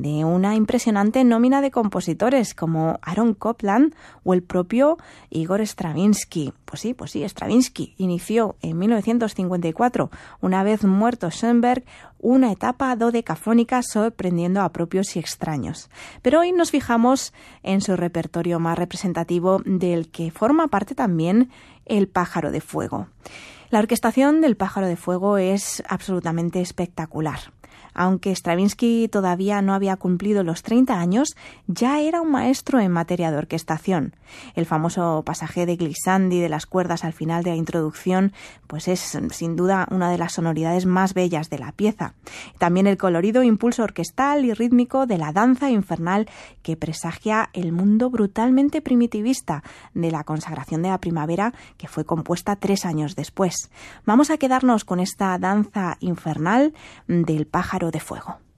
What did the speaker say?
de una impresionante nómina de compositores como Aaron Copland o el propio Igor Stravinsky. Pues sí, Stravinsky inició en 1954, una vez muerto Schoenberg, una etapa dodecafónica sorprendiendo a propios y extraños. Pero hoy nos fijamos en su repertorio más representativo, del que forma parte también El pájaro de fuego. La orquestación del Pájaro de Fuego es absolutamente espectacular. Aunque Stravinsky todavía no había cumplido los 30 años, ya era un maestro en materia de orquestación. El famoso pasaje de Glissandi de las cuerdas al final de la introducción, pues es sin duda una de las sonoridades más bellas de la pieza. También el colorido impulso orquestal y rítmico de la danza infernal que presagia el mundo brutalmente primitivista de la consagración de la primavera, que fue compuesta 3 años después. Vamos a quedarnos con esta danza infernal del Pájaro de Fuego.